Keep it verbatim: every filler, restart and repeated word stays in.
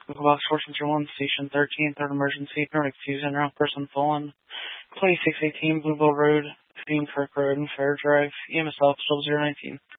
Local Box four two one, Station thirteen, third emergency, Nordic Fusion, round person fallen. twenty-six eighteen, Bluebell Road, Green Kirk Road, and Fair Drive, E M S Office twelve zero nineteen.